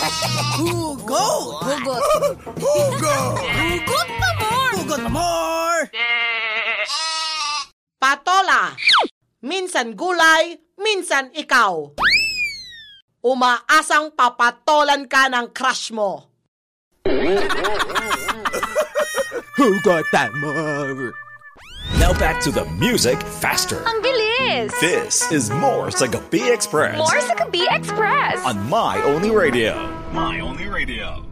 Hugot! Hugot! Hugot! Hugot pa more! Hugot pa more! Patola! Minsan gulay, minsan ikaw. Umaasang papatolan ka ng crush mo. Hugot pa more! Now back to the music faster. Ang bilis! This is More sa Gabi Express. More sa Gabi Express! On My Only Radio. My Only Radio.